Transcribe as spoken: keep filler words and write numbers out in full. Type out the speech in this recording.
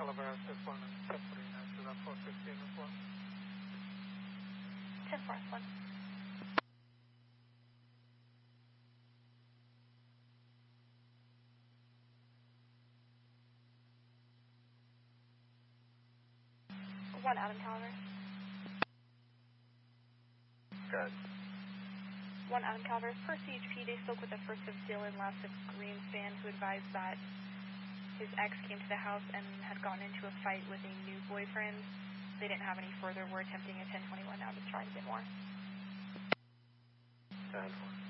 Calaveras S one and ten forty-nine to that four fifteen as well. ten four S one. One Adam Calaveras. Good. One Adam Calaveras. Per C H P, they spoke with the first of Dylan last of Greenspan, who advised that his ex came to the house and had gotten into a fight with a new boyfriend. They didn't have any further. We're attempting a ten twenty-one now to try to get more. ten four.